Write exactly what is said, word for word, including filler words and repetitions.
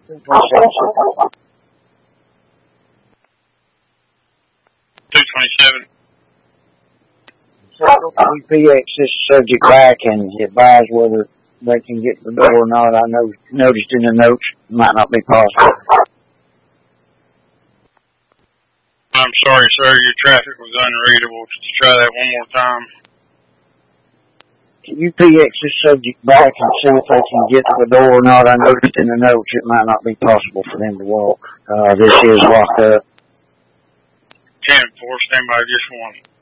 two twenty-seven. U P X this subject back and advise whether they can get to the door or not. I know noticed in the notes it might not be possible. I'm sorry, sir. Your traffic was unreadable. Could you try that one more time? U P X this subject back and see if they can get to the door or not. I noticed in the notes it might not be possible for them to walk. Uh, this is locked up. ten four, stand by just one.